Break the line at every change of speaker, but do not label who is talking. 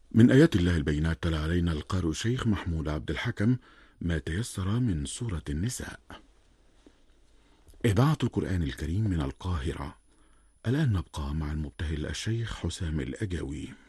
من آيات الله البينات تلا علينا القارئ الشيخ محمود عبد الحكم ما تيسر من سورة النساء. إذاعة القرآن الكريم من القاهرة. الآن نبقى مع المبتهل الشيخ حسام الأجاوي.